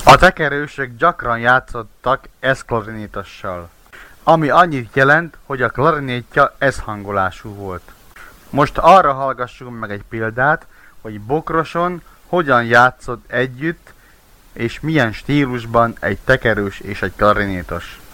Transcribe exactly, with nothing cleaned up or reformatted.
A tekerősök gyakran játszottak eszklarinétossal, ami annyit jelent, hogy a klarinétja eszhangolású volt. Most arra hallgassunk meg egy példát, hogy Bokroson hogyan játszott együtt, és milyen stílusban egy tekerős és egy klarinétos.